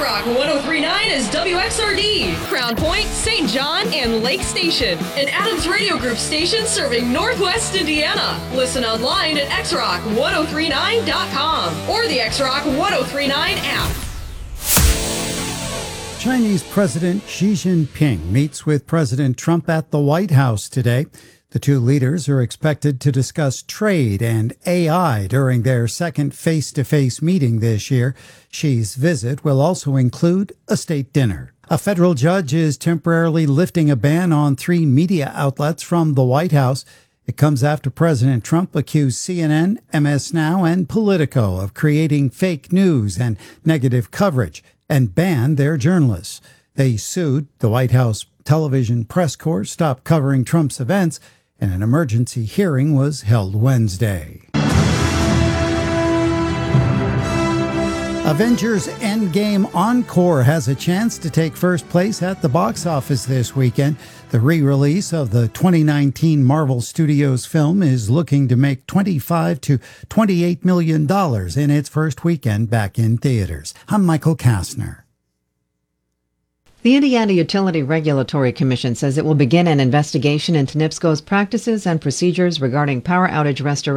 X-Rock 103.9 is WXRD, Crown Point, St. John, and Lake Station. An Adams Radio Group station serving Northwest Indiana. Listen online at xrock1039.com or the X-Rock 1039 app. Chinese President Xi Jinping meets with President Trump at the White House today. The two leaders are expected to discuss trade and AI during their second face-to-face meeting this year. Xi's visit will also include a state dinner. A federal judge is temporarily lifting a ban on 3 media outlets from the White House. It comes after President Trump accused CNN, MS Now, and Politico of creating fake news and negative coverage and banned their journalists. They sued the White House television press corps, stopped covering Trump's events, and an emergency hearing was held Wednesday. Avengers Endgame Encore has a chance to take first place at the box office this weekend. The re-release of the 2019 Marvel Studios film is looking to make $25 to $28 million in its first weekend back in theaters. I'm Michael Kastner. The Indiana Utility Regulatory Commission says it will begin an investigation into NIPSCO's practices and procedures regarding power outage restoration